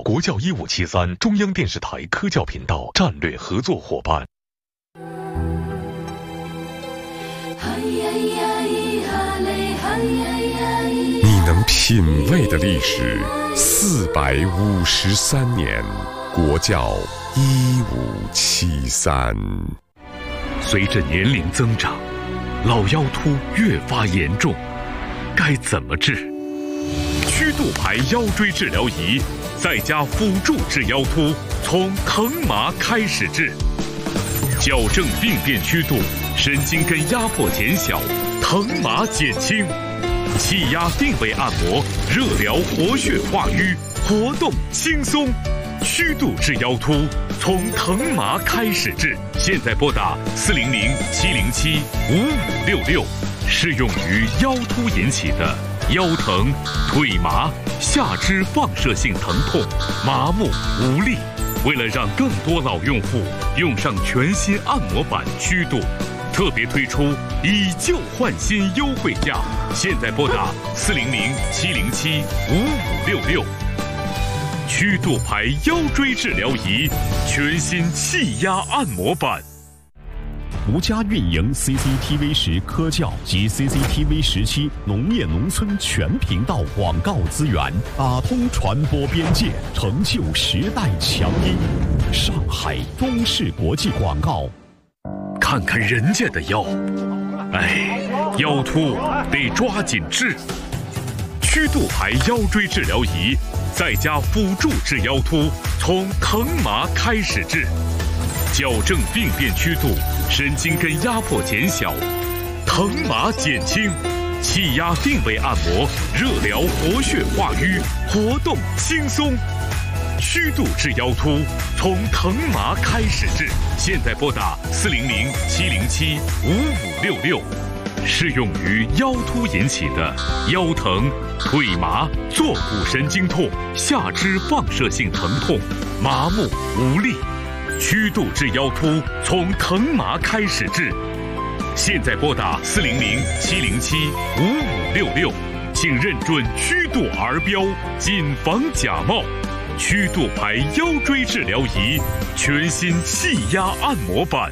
国教1573中央电视台科教频道战略合作伙伴。 你能品味的历史453年，国教1573。 随着年龄增长，老腰突越发严重，该怎么治？曲度牌腰椎治疗仪在家辅助治腰突，从疼麻开始治，矫正病变曲度，神经根压迫减小，疼麻减轻，气压定位按摩，热疗活血化瘀，活动轻松。曲度治腰突，从疼麻开始治。现在拨打400-707-5566，适用于腰突引起的腰疼、腿麻、下肢放射性疼痛、麻木无力。为了让更多老用户用上全新按摩板曲度，特别推出以旧换新优惠价。现在拨打400-707-5566。曲度牌腰椎治疗仪，全新气压按摩板。 独家运营 CCTV10科教及 CCTV17农业农村全频道广告资源，打通传播边界，成就时代强音。上海中视国际广告。 看看人家的腰，腰突得抓紧治。曲度牌腰椎治疗仪在家辅助治腰突，从疼麻开始治，矫正病变曲度，神经根压迫减小，疼麻减轻，气压定位按摩，热疗活血化瘀，活动轻松。曲度治腰突，从疼麻开始治。现在拨打400-707-5566。适用于腰突引起的腰疼、腿麻、坐骨神经痛、下肢放射性疼痛、麻木无力。曲度治腰突，从疼麻开始治。现在拨打400-707-5566，请认准曲度儿标，谨防假冒。曲度牌腰椎治疗仪，全新气压按摩板。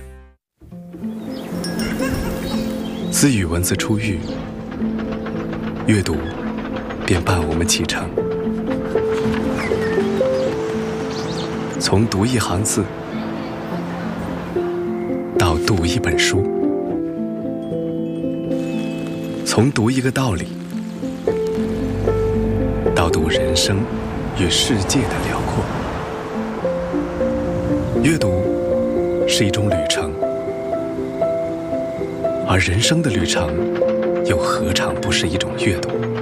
自语文字出狱，阅读便伴我们启程。从读一行字到读一本书，从读一个道理到读人生与世界的辽阔。阅读是一种旅程，而人生的旅程又何尝不是一种阅读？